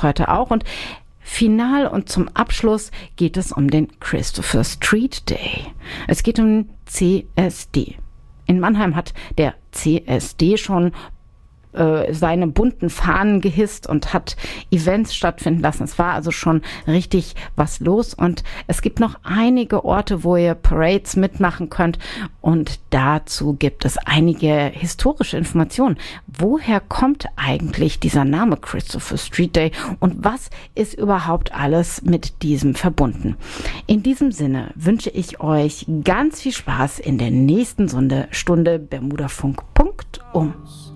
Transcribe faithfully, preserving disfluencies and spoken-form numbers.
heute auch. Und final und zum Abschluss geht es um den Christopher Street Day. Es geht um den C S D. In Mannheim hat der C S D schon äh, seine bunten Fahnen gehisst und hat Events stattfinden lassen. Es war also schon richtig was los und es gibt noch einige Orte, wo ihr Parades mitmachen könnt und dazu gibt es einige historische Informationen. Woher kommt eigentlich dieser Name Christopher Street Day und was ist überhaupt alles mit diesem verbunden? In diesem Sinne wünsche ich euch ganz viel Spaß in der nächsten Stunde, Stunde Bermudafunk Punkt um.